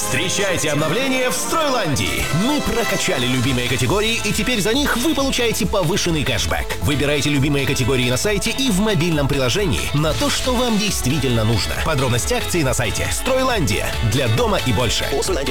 Встречайте обновление в Стройландии. Мы прокачали любимые категории, и теперь за них вы получаете повышенный кэшбэк. Выбирайте любимые категории на сайте и в мобильном приложении на то, что вам действительно нужно. Подробности акции на сайте Стройландия. Для дома и больше.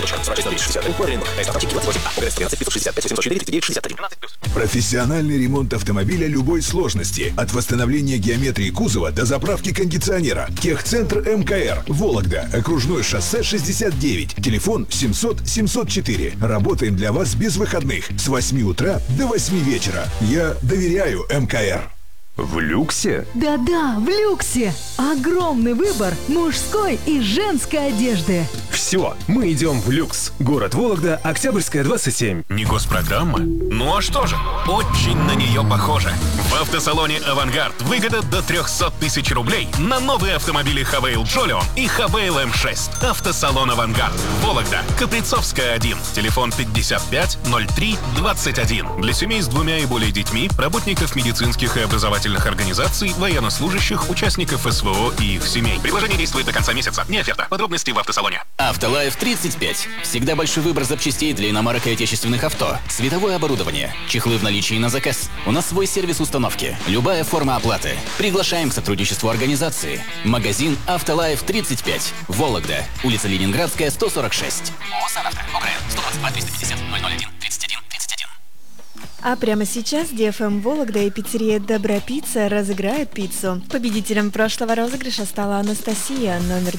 Профессиональный ремонт автомобиля любой сложности. От восстановления геометрии кузова до заправки кондиционера. Техцентр МКР. Вологда. Окружное шоссе 69. Телефон 700-704. Работаем для вас без выходных. С 8 утра до 8 вечера. Я доверяю МКР. В люксе? Да-да, в люксе. Огромный выбор мужской и женской одежды. Все, мы идем в люкс. Город Вологда, Октябрьская, 27. Не госпрограмма? Ну а что же? Очень на нее похоже. В автосалоне «Авангард» выгода до 300 тысяч рублей на новые автомобили Хавейл Джолион и Хавейл М6. Автосалон «Авангард». Вологда. Каприцовская, 1. Телефон 55 03 21. Для семей с 2 и более детьми, работников медицинских и образовательных организаций, военнослужащих, участников СВО и их семей. Предложение действует до конца месяца. Не оферта. Подробности в автосалоне. Автолайф 35. Всегда большой выбор запчастей для иномарок и отечественных авто. Световое оборудование. Чехлы в наличии на заказ. У нас свой сервис установки. Любая форма оплаты. Приглашаем к сотрудничеству организации. Магазин Автолайф 35. Вологда. Улица Ленинградская, 146. ОСАНАВТО. ОГРН. 122 350 001 31 31. А прямо сейчас DFM Вологда и пиццерия Добра Пицца разыграют пиццу. Победителем прошлого розыгрыша стала Анастасия, номер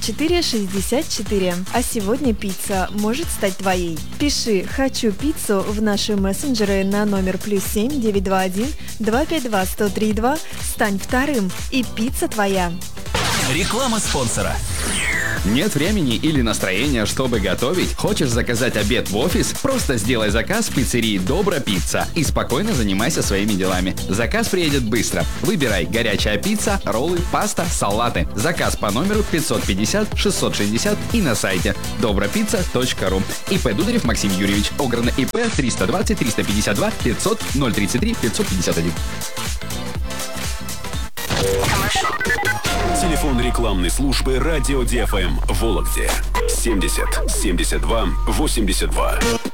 0464. А сегодня пицца может стать твоей. Пиши «Хочу пиццу» в наши мессенджеры на номер +7 921 252 1032. Стань вторым, и пицца твоя. Реклама спонсора. Нет времени или настроения, чтобы готовить? Хочешь заказать обед в офис? Просто сделай заказ в пиццерии Добра Пицца и спокойно занимайся своими делами. Заказ приедет быстро. Выбирай горячая пицца, роллы, паста, салаты. Заказ по номеру 550 660 и на сайте dobropizza.ru. ИП Дударев Максим Юрьевич. Ограно ИП 320 352 500 033 551. Телефон рекламной службы радио DFM в Вологде 70 72 82.